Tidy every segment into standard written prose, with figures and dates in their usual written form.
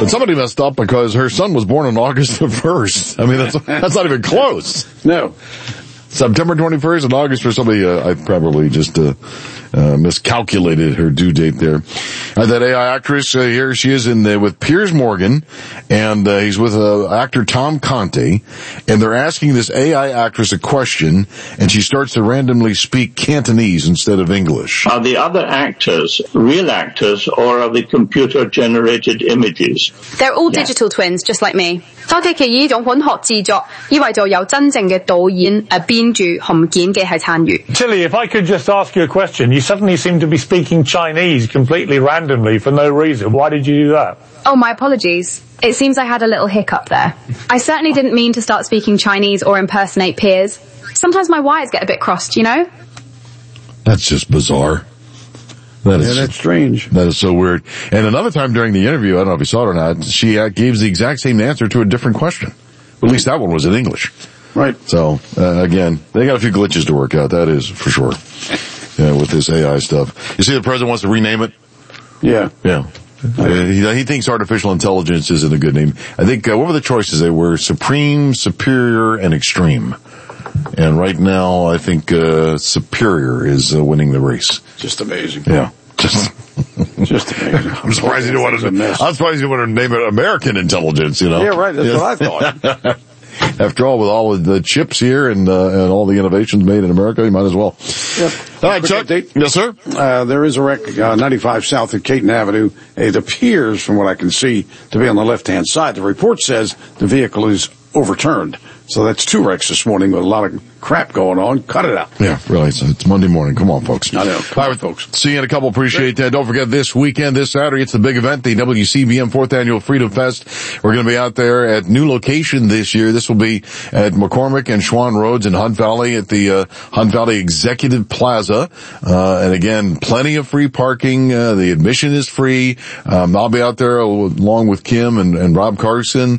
But somebody messed up because her son was born on August the 1st. I mean, that's not even close. No. September 21st and August for somebody, I probably just, miscalculated her due date there. That AI actress, here she is with Piers Morgan, and he's with actor Tom Conte, and they're asking this AI actress a question, and she starts to randomly speak Cantonese instead of English. Are the other actors real actors, or are they computer-generated images? They're all digital twins, just like me. 多嘅呢種混合製作，以為就有真正嘅導演編著含件嘅係參與。 Tilly, if I could just ask you a question, you suddenly seem to be speaking Chinese completely randomly for no reason. Why did you do that? Oh, my apologies. It seems I had a little hiccup there. I certainly didn't mean to start speaking Chinese or impersonate Piers. Sometimes my wires get a bit crossed, you know? That's just bizarre. That's strange. That is so weird. And another time during the interview, I don't know if you saw it or not, she gave the exact same answer to a different question. At least that one was in English. Right. So, again, they got a few glitches to work out, that is for sure. With this AI stuff. You see the president wants to rename it? Yeah. Yeah. He thinks artificial intelligence isn't a good name. I think, what were the choices? They were supreme, superior, and extreme. And right now, I think, superior is winning the race. Just amazing. Yeah. Just amazing. I'm surprised you didn't want to name it American intelligence, you know? Yeah, right. That's what I thought. After all, with all of the chips here and all the innovations made in America, you might as well. Yep. All right, Chuck. Update. Yes, sir. There is a wreck, 95 south of Caton Avenue. It appears, from what I can see, to be on the left-hand side. The report says the vehicle is overturned. So that's 2 wrecks this morning with a lot of crap going on. Cut it out. Yeah, really. It's Monday morning. Come on, folks. I know. Come on, folks. See you in a couple. Appreciate that. Don't forget this weekend, this Saturday, it's the big event, the WCBM 4th Annual Freedom Fest. We're going to be out there at new location this year. This will be at McCormick and Schwann Roads in Hunt Valley at the Hunt Valley Executive Plaza. And again, plenty of free parking. The admission is free. I'll be out there along with Kim and Rob Carson,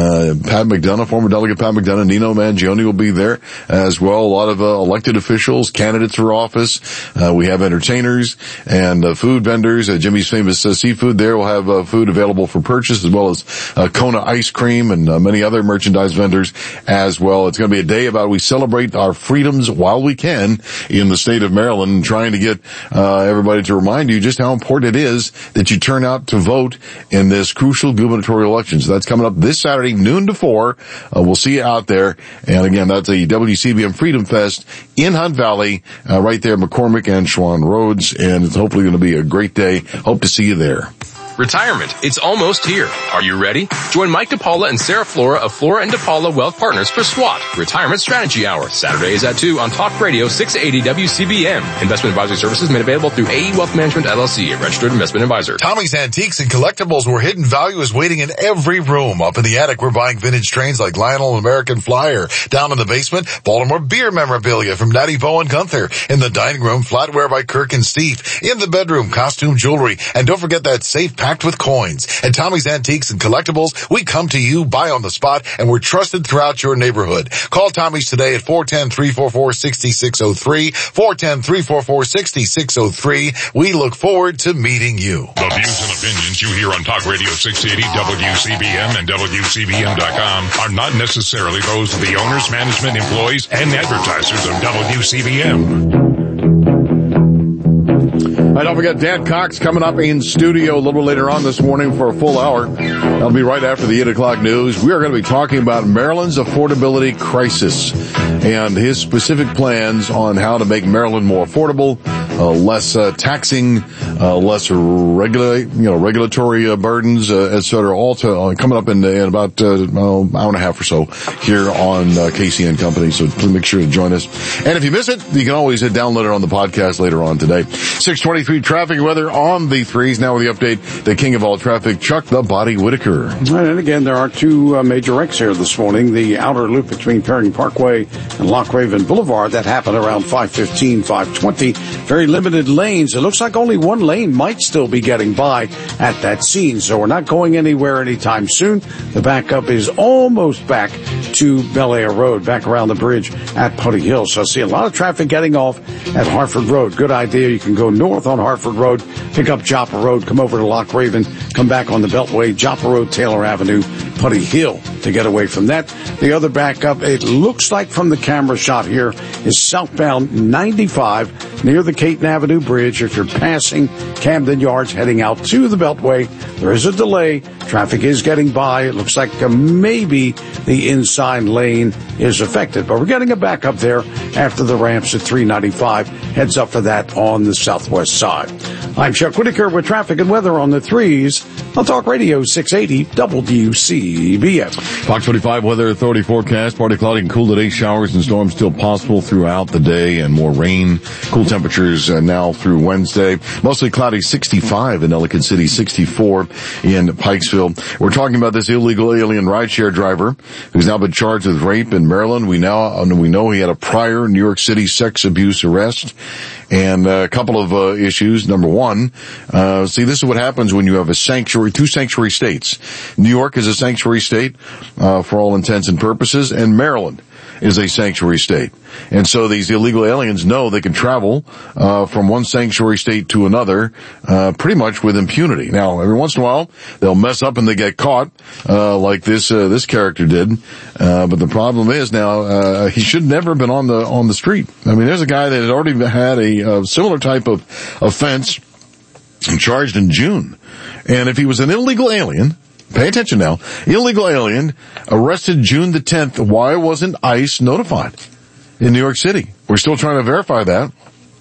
Pat McDonough, former Delegate Pat McDonough, Nino Mangione will be there as well. A lot of elected officials, candidates for office. We have entertainers and food vendors. Jimmy's Famous Seafood there will have food available for purchase, as well as Kona ice cream and many other merchandise vendors as well. It's going to be a day about we celebrate our freedoms while we can in the state of Maryland, trying to get everybody to remind you just how important it is that you turn out to vote in this crucial gubernatorial election. So that's coming up this Saturday, noon to 4. We'll see you out there. And again, that's a WCBM Freedom Fest in Hunt Valley, right there, McCormick and Schwann Roads. And it's hopefully going to be a great day. Hope to see you there. Retirement. It's almost here. Are you ready? Join Mike DePaula and Sarah Flora of Flora & DePaula Wealth Partners for SWAT, Retirement Strategy Hour. Saturdays at 2 on Talk Radio 680 WCBM. Investment advisory services made available through AE Wealth Management LLC, a registered investment advisor. Tommy's Antiques and Collectibles, where hidden value is waiting in every room. Up in the attic, we're buying vintage trains like Lionel and American Flyer. Down in the basement, Baltimore beer memorabilia from Natty Bo and Gunther. In the dining room, flatware by Kirk and Steve. In the bedroom, costume jewelry. And don't forget that safe packed with coins. At Tommy's Antiques and Collectibles, we come to you, buy on the spot, and we're trusted throughout your neighborhood. Call Tommy's today at 410-344-6603, 410-344-6603. We look forward to meeting you. The views and opinions you hear on Talk Radio 680 WCBM and WCBM.com are not necessarily those of the owners, management, employees, and advertisers of WCBM. Don't forget Dan Cox coming up in studio a little later on this morning for a full hour. That'll be right after the 8 o'clock news. We are going to be talking about Maryland's affordability crisis and his specific plans on how to make Maryland more affordable, less taxing, less regulatory burdens, etc. All coming up in about an hour and a half or so here on Casey and Company. So please make sure to join us. And if you miss it, you can always download it on the podcast later on today. 623 traffic and weather on the threes. Now with the update, the king of all traffic, Chuck the Body Whitaker. And again, there are 2 major wrecks here this morning. The outer loop between Perry Parkway and Lock Raven Boulevard, that happened around 5:15, 5:20. Very limited lanes. It looks like only 1 lane might still be getting by at that scene. So we're not going anywhere anytime soon. The backup is almost back to Bel Air Road, back around the bridge at Putty Hill. So I see a lot of traffic getting off at Hartford Road. Good idea. You can go north on Hartford Road, pick up Joppa Road, come over to Loch Raven, come back on the Beltway, Joppa Road, Taylor Avenue, Putty Hill to get away from that. The other backup, it looks like from the camera shot here, is southbound 95 near the Caton Avenue Bridge. If you're passing Camden Yards heading out to the Beltway, there is a delay. Traffic is getting by. It looks like maybe the inside lane is affected, but we're getting a backup there after the ramps at 395. Heads up for that on the southwest side. I'm Chuck Whitaker with traffic and weather on the 3s on Talk Radio 680 WCBM. Fox 45 Weather Authority forecast. Partly cloudy and cool today. Showers and storms still possible throughout the day and more rain. Cool temperatures now through Wednesday. Mostly cloudy, 65 in Ellicott City, 64 in Pikesville. We're talking about this illegal alien rideshare driver who's now been charged with rape in Maryland. We know he had a prior New York City sex abuse arrest. And a couple of issues. Number one, this is what happens when you have two sanctuary states. New York is a sanctuary state for all intents and purposes, and Maryland is a sanctuary state. And so these illegal aliens know they can travel from one sanctuary state to another pretty much with impunity. Now, every once in a while, they'll mess up and they get caught like this character did. But the problem is now he should never have been on the street. I mean, there's a guy that had already had a similar type of offense charged in June. And if he was an illegal alien, pay attention now, illegal alien arrested June the 10th, why wasn't ICE notified in New York City? We're still trying to verify that.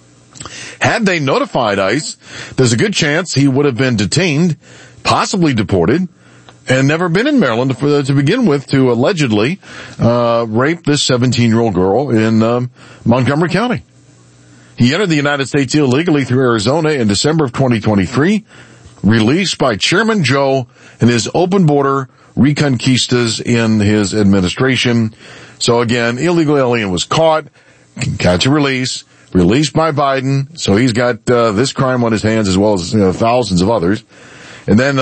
Had they notified ICE, there's a good chance he would have been detained, possibly deported, and never been in Maryland to begin with to allegedly rape this 17-year-old girl in Montgomery County. He entered the United States illegally through Arizona in December of 2023, released by Chairman Joe and his open border reconquistas in his administration. So again, illegal alien was caught, catch and released by Biden. So he's got this crime on his hands as well as thousands of others. And then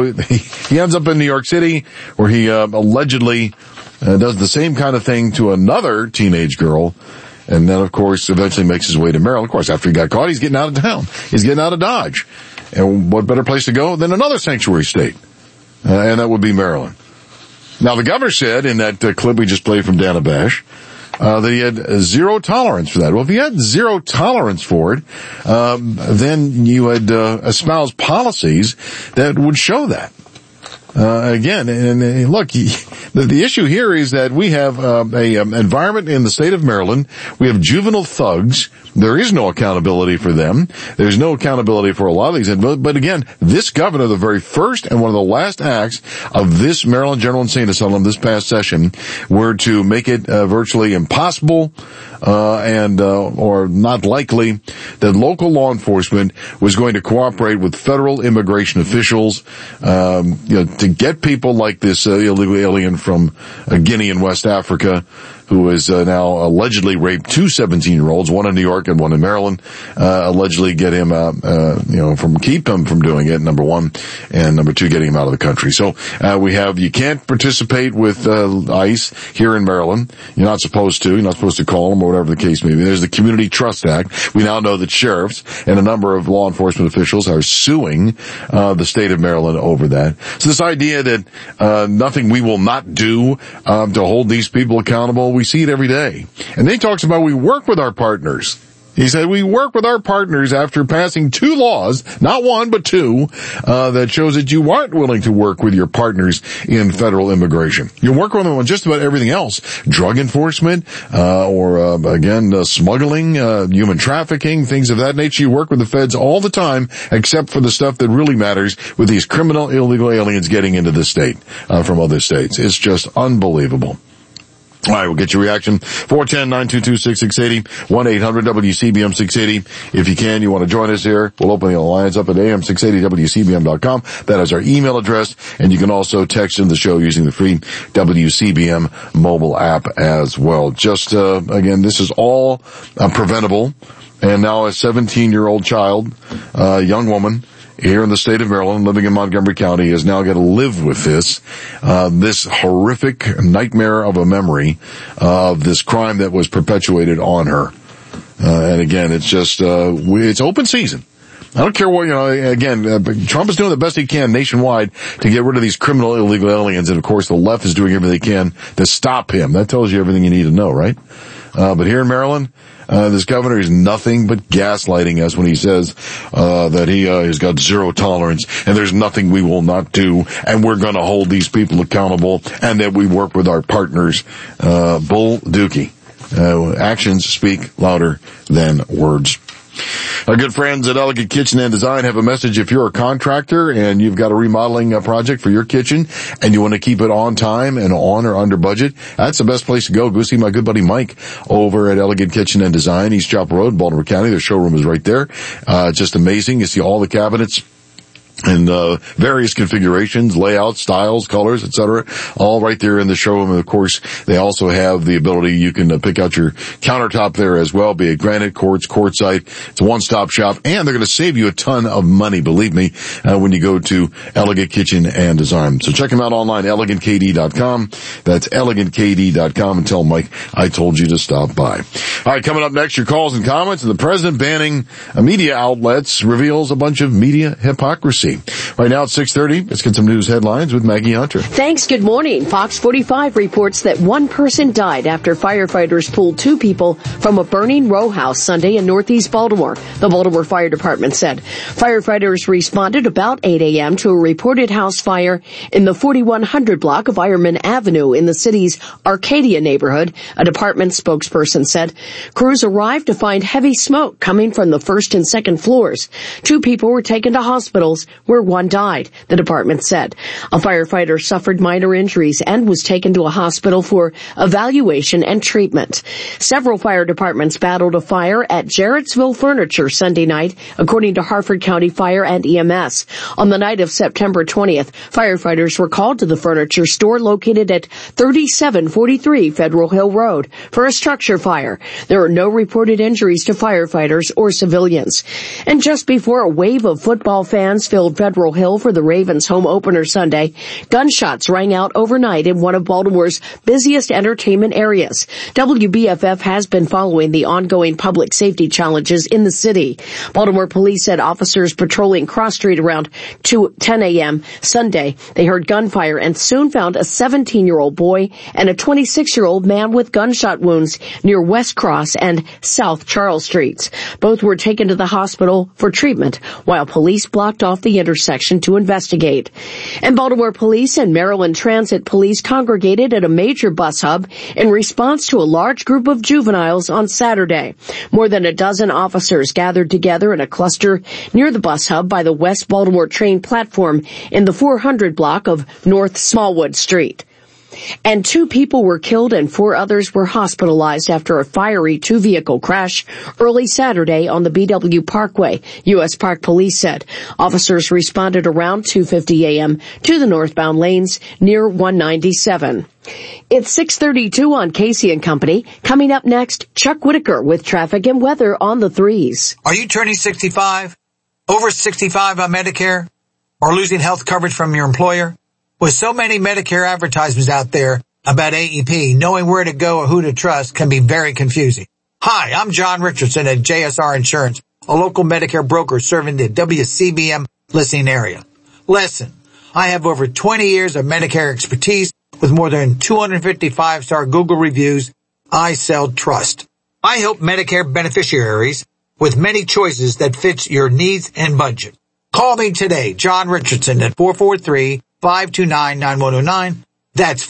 he ends up in New York City where he allegedly does the same kind of thing to another teenage girl. And then, of course, eventually makes his way to Maryland. Of course, after he got caught, he's getting out of town. He's getting out of Dodge. And what better place to go than another sanctuary state? And that would be Maryland. Now, the governor said in that clip we just played from Dana Bash that he had zero tolerance for that. Well, if he had zero tolerance for it, then you would espouse policies that would show that. Again, and look, the issue here is that we have an environment in the state of Maryland. We have juvenile thugs. There is no accountability for them. There's no accountability for a lot of these. But again, this governor, the very first and one of the last acts of this Maryland General Insane Asylum this past session were to make it virtually impossible or not likely that local law enforcement was going to cooperate with federal immigration officials to get people like this illegal alien from Guinea in West Africa, who has now allegedly raped two 17-year-olds, one in New York and one in Maryland, allegedly get him keep him from doing it, number one, and number two, getting him out of the country. So you can't participate with ICE here in Maryland. You're not supposed to call them or whatever the case may be. There's the Community Trust Act. We now know that sheriffs and a number of law enforcement officials are suing the state of Maryland over that. So this idea that nothing we will not do to hold these people accountable, we see it every day. And then he talks about we work with our partners. He said we work with our partners after passing two laws, not one, but two, that shows that you aren't willing to work with your partners in federal immigration. You work with them on just about everything else. Drug enforcement, smuggling, human trafficking, things of that nature. You work with the feds all the time, except for the stuff that really matters with these criminal illegal aliens getting into the state, from other states. It's just unbelievable. All right, we'll get your reaction. 410-922-6680, 1-800-WCBM-680. If you can, you want to join us here, we'll open the lines up at am680wcbm.com. That is our email address, and you can also text in the show using the free WCBM mobile app as well. Just, again, this is all preventable, and now a 17-year-old child, young woman, here in the state of Maryland, living in Montgomery County, has now got to live with this horrific nightmare of a memory of this crime that was perpetuated on her. And again, it's just, it's open season. I don't care what, again, Trump is doing the best he can nationwide to get rid of these criminal illegal aliens. And of course, the left is doing everything they can to stop him. That tells you everything you need to know, right? But here in Maryland, this governor is nothing but gaslighting us when he says, that he has got zero tolerance and there's nothing we will not do and we're going to hold these people accountable and that we work with our partners. Bull dookie. Actions speak louder than words. Our good friends at Elegant Kitchen and Design have a message. If you're a contractor and you've got a remodeling project for your kitchen and you want to keep it on time and on or under budget, that's the best place to go. Go see my good buddy Mike over at Elegant Kitchen and Design, East Chapel Road, Baltimore County. Their showroom is right there. Just amazing. You see all the cabinets and various configurations, layouts, styles, colors, etc., all right there in the showroom. And of course, they also have the ability, you can pick out your countertop there as well, be it granite, quartz, quartzite. It's a one-stop shop, and they're going to save you a ton of money, believe me, when you go to Elegant Kitchen and Design. So check them out online, elegantkd.com. That's elegantkd.com, and tell Mike I told you to stop by. All right, coming up next, your calls and comments. And the president banning media outlets reveals a bunch of media hypocrisy. Right now at 6:30, let's get some news headlines with Maggie Hunter. Thanks. Good morning. Fox 45 reports that one person died after firefighters pulled two people from a burning row house Sunday in northeast Baltimore. The Baltimore Fire Department said firefighters responded about 8 a.m. to a reported house fire in the 4100 block of Ironman Avenue in the city's Arcadia neighborhood. A department spokesperson said crews arrived to find heavy smoke coming from the first and second floors. Two people were taken to hospitals where one died, the department said. A firefighter suffered minor injuries and was taken to a hospital for evaluation and treatment. Several fire departments battled a fire at Jarrettsville Furniture Sunday night, according to Harford County Fire and EMS. On the night of September 20th, firefighters were called to the furniture store located at 3743 Federal Hill Road for a structure fire. There are no reported injuries to firefighters or civilians. And just before a wave of football fans filled Federal Hill for the Ravens home opener Sunday, gunshots rang out overnight in one of Baltimore's busiest entertainment areas. WBFF has been following the ongoing public safety challenges in the city. Baltimore police said officers patrolling Cross Street around 10 a.m. Sunday, they heard gunfire and soon found a 17-year-old boy and a 26-year-old man with gunshot wounds near West Cross and South Charles Streets. Both were taken to the hospital for treatment while police blocked off the intersection to investigate. And Baltimore police and Maryland Transit Police congregated at a major bus hub in response to a large group of juveniles on Saturday. More than a dozen officers gathered together in a cluster near the bus hub by the West Baltimore train platform in the 400 block of North Smallwood Street. And two people were killed and four others were hospitalized after a fiery two-vehicle crash early Saturday on the BW Parkway, U.S. Park Police said. Officers responded around 2:50 a.m. to the northbound lanes near 197. It's 6:32 on Casey & Company. Coming up next, Chuck Whitaker with traffic and weather on the threes. Are you turning 65? Over 65 on Medicare? Or losing health coverage from your employer? With so many Medicare advertisements out there about AEP, knowing where to go or who to trust can be very confusing. Hi, I'm John Richardson at JSR Insurance, a local Medicare broker serving the WCBM listening area. Listen, I have over 20 years of Medicare expertise with more than 250 5-star Google reviews. I sell trust. I help Medicare beneficiaries with many choices that fits your needs and budget. Call me today, John Richardson, at 443-529-9109. That's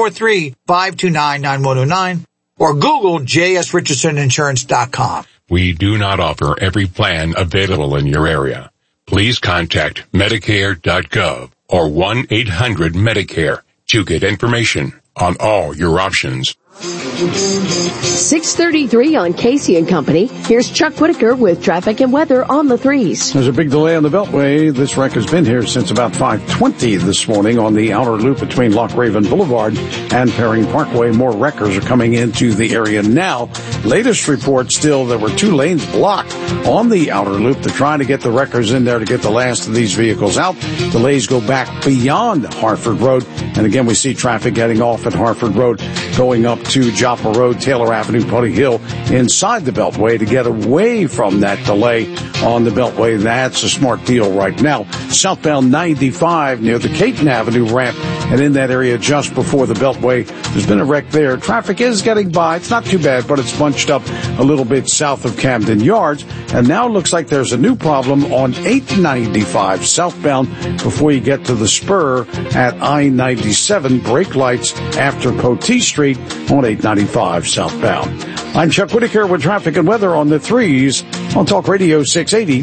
443-529-9109. Or Google jsrichardsoninsurance.com. We do not offer every plan available in your area. Please contact Medicare.gov or 1-800-MEDICARE to get information on all your options. 6:33 on Casey and Company. Here's Chuck Whitaker with traffic and weather on the 3s. There's a big delay on the Beltway. This wreck has been here since about 5:20 this morning on the outer loop between Loch Raven Boulevard and Perring Parkway. More wreckers are coming into the area now. Latest report still, there were 2 lanes blocked on the outer loop. They're trying to get the wreckers in there to get the last of these vehicles out. Delays go back beyond Hartford Road. And again, we see traffic getting off at Hartford Road, going up to Joppa Road, Taylor Avenue, Putty Hill, inside the Beltway to get away from that delay on the Beltway. That's a smart deal right now. Southbound 95 near the Caton Avenue ramp, and in that area just before the Beltway, there's been a wreck there. Traffic is getting by. It's not too bad, but it's bunched up a little bit south of Camden Yards. And now it looks like there's a new problem on 895 southbound before you get to the spur at I-97. Brake lights after Potee Street on 895 southbound. I'm Chuck Whitaker with traffic and weather on the 3s on Talk Radio 680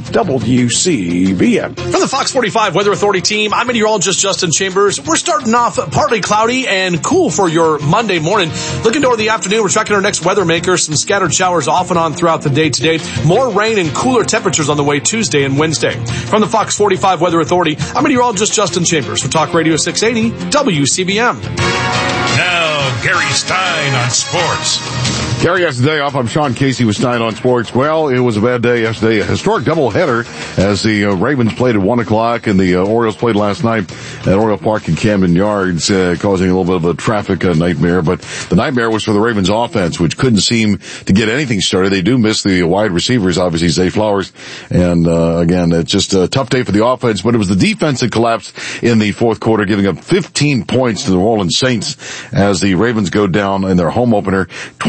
WCBM. From the Fox 45 Weather Authority team, I'm meteorologist Justin Chambers. We're starting off partly cloudy and cool for your Monday morning. Looking toward the afternoon, we're tracking our next weather maker. Some scattered showers off and on throughout the day today. More rain and cooler temperatures on the way Tuesday and Wednesday. From the Fox 45 Weather Authority, I'm meteorologist Justin Chambers for Talk Radio 680 WCBM. Now, Gary Stein on sports. Gary has the day off. I'm Sean Casey with Stein on Sports. Well, it was a bad day yesterday. A historic doubleheader as the Ravens played at 1 o'clock and the Orioles played last night at Oriole Park in Camden Yards, causing a little bit of a traffic nightmare. But the nightmare was for the Ravens offense, which couldn't seem to get anything started. They do miss the wide receivers, obviously, Zay Flowers. And again, it's just a tough day for the offense. But it was the defense that collapsed in the fourth quarter, giving up 15 points to the New Orleans Saints as the Ravens go down in their home opener,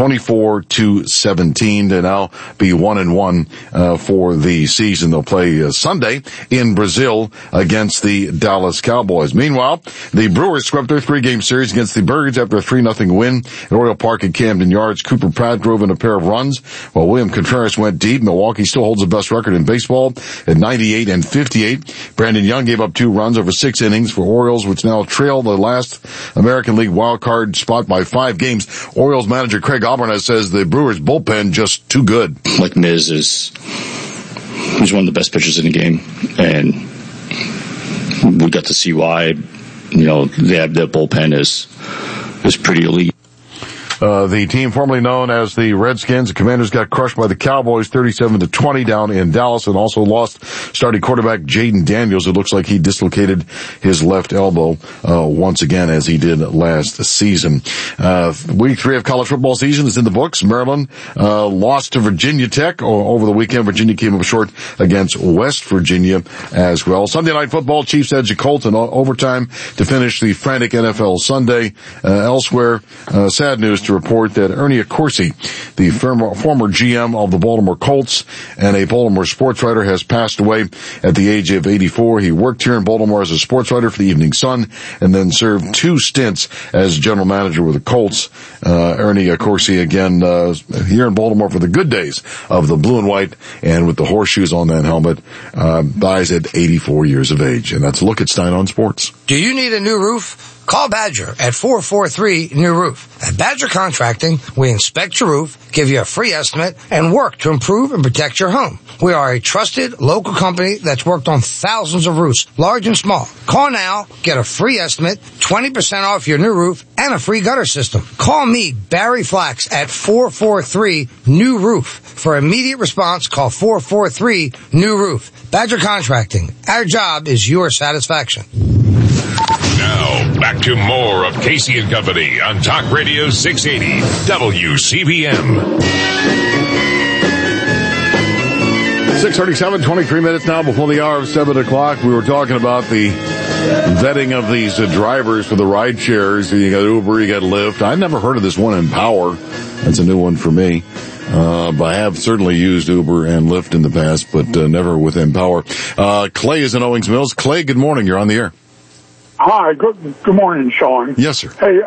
24-17 to now be 1-1 for the season. They'll play Sunday in Brazil against the Dallas Cowboys. Meanwhile, the Brewers swept their 3-game series against the Birds after a 3-0 win at Oriole Park at Camden Yards. Cooper Pratt drove in a pair of runs while William Contreras went deep. Milwaukee still holds the best record in baseball at 98-58. Brandon Young gave up 2 runs over 6 innings for Orioles, which now trail the last American League wildcard spot by 5 games. Orioles manager Craig Albernes says the Brewers bullpen just too good. Like Miz he's one of the best pitchers in the game, and we got to see why. The bullpen is pretty elite. The team formerly known as the Redskins, the Commanders got crushed by the Cowboys 37-20 down in Dallas, and also lost starting quarterback Jaden Daniels. It looks like he dislocated his left elbow once again, as he did last season. Week 3 of college football season is in the books. Maryland lost to Virginia Tech over the weekend. Virginia came up short against West Virginia as well. Sunday Night Football, Chiefs edge the Colts in overtime to finish the frantic NFL Sunday. Elsewhere, sad news to report that Ernie Accorsi, the former GM of the Baltimore Colts and a Baltimore sports writer, has passed away at the age of 84. He worked here in Baltimore as a sports writer for the Evening Sun and then served 2 stints as general manager with the Colts. Ernie Accorsi, again, here in Baltimore for the good days of the blue and white and with the horseshoes on that helmet, dies at 84 years of age. And that's a look at Stein on Sports. Do you need a new roof? Call Badger at 443-NEW-ROOF. At Badger Contracting, we inspect your roof, give you a free estimate, and work to improve and protect your home. We are a trusted local company that's worked on thousands of roofs, large and small. Call now, get a free estimate, 20% off your new roof, and a free gutter system. Call me, Barry Flax, at 443-NEW-ROOF. For immediate response, call 443-NEW-ROOF. Badger Contracting. Our job is your satisfaction. Now, back to more of Casey and Company on Talk Radio 680 WCBM. 6:37, 23 minutes now before the hour of 7 o'clock. We were talking about the vetting of these drivers for the ride shares. You got Uber, you got Lyft. I've never heard of this one, Empower. That's a new one for me. But I have certainly used Uber and Lyft in the past, but never with Empower. Clay is in Owings Mills. Clay, good morning. You're on the air. Hi, good morning, Sean. Yes, sir. Hey,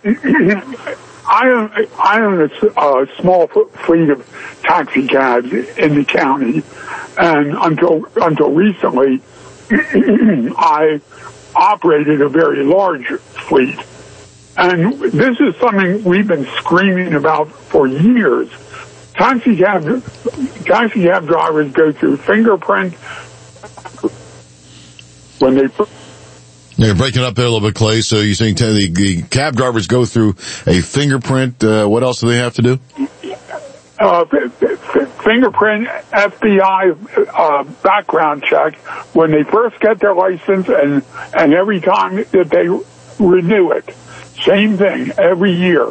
I own a small fleet of taxi cabs in the county, and until recently, I operated a very large fleet. And this is something we've been screaming about for years. Taxi cab drivers go through fingerprint when they... You're breaking up there a little bit, Clay. So you're saying the cab drivers go through a fingerprint. What else do they have to do? Fingerprint, FBI background check when they first get their license and every time that they renew it. Same thing every year.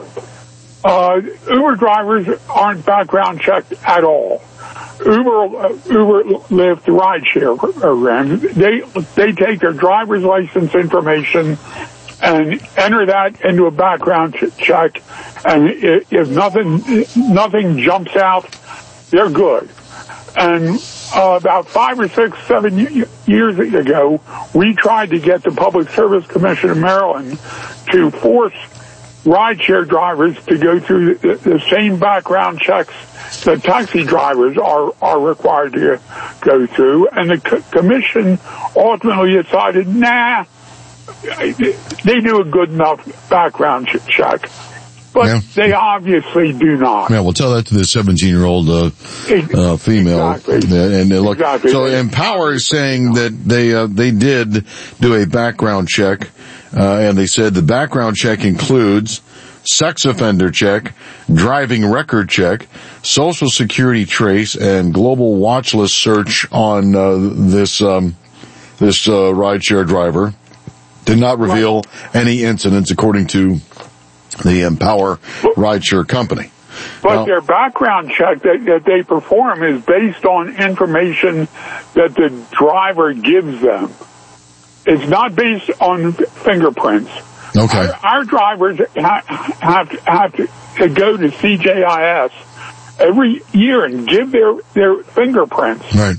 Uber drivers aren't background checked at all. Uber Lyft rideshare programs, they take their driver's license information and enter that into a background check, and if nothing jumps out, they're good. And about 5 or 6, 7 years ago, we tried to get the Public Service Commission of Maryland to force rideshare drivers to go through the same background checks that taxi drivers are required to go through. And the commission ultimately decided, nah, they do a good enough background check. But they obviously do not. Yeah, we'll tell that to the 17-year-old female. Exactly. And look, exactly. So Empower is saying that they did do a background check, and they said the background check includes sex offender check, driving record check, social security trace, and global watch list search on this rideshare driver. Did not reveal any incidents, according to the Empower rideshare company. But their background check that they perform is based on information that the driver gives them. It's not based on fingerprints. Okay. Our drivers have to go to CJIS every year and give their fingerprints. Right.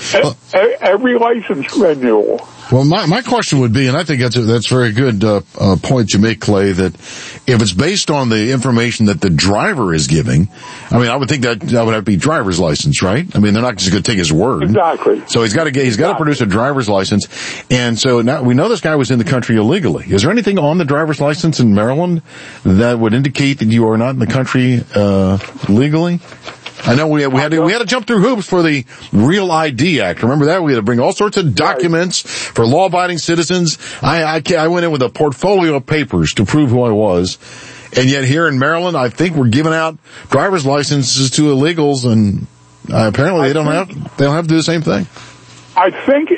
Every license renewal. Well, my question would be, and I think that's very good point you make, Clay, that if it's based on the information that the driver is giving, I mean, I would think that would have to be driver's license, right? I mean, they're not just going to take his word. Exactly. So he's got to produce a driver's license, and so now we know this guy was in the country illegally. Is there anything on the driver's license in Maryland that would indicate that you are not in the country legally? I know we had to jump through hoops for the Real ID Act. Remember that? We had to bring all sorts of documents for law-abiding citizens. I went in with a portfolio of papers to prove who I was. And yet here in Maryland, I think we're giving out driver's licenses to illegals, and apparently they don't have to do the same thing. I think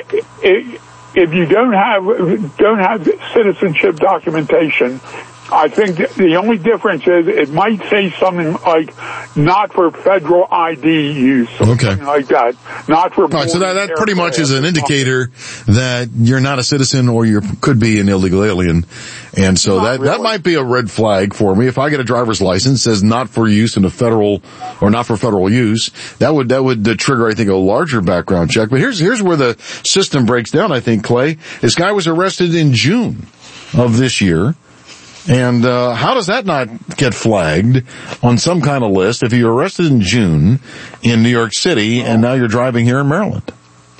if you don't have citizenship documentation, I think the only difference is it might say something like not for federal ID use, or something like that. Not for. Right, so that pretty much is an indicator that you're not a citizen or you could be an illegal alien, and so that might be a red flag for me. If I get a driver's license that says not for use in a federal or not for federal use, that would trigger, I think, a larger background check. But here's where the system breaks down. I think, Clay, this guy was arrested in June of this year. And how does that not get flagged on some kind of list if you're arrested in June in New York City and now you're driving here in Maryland?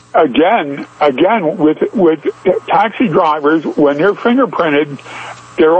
Again, with taxi drivers, when they're fingerprinted, they're